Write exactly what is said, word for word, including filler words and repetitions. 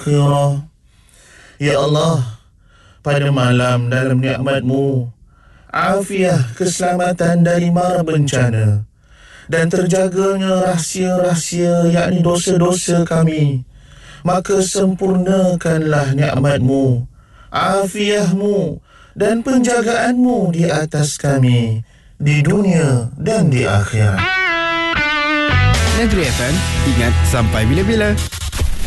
akhirah. Ya Allah, pada malam dalam nikmat-Mu, afiah, keselamatan dari mara bencana dan terjaganya rahsia-rahsia yakni dosa-dosa kami, maka sempurnakanlah nikmat-Mu, afiah-Mu dan penjagaan-Mu di atas kami di dunia dan di akhirat. Negeri F M, ingat sampai bila-bila.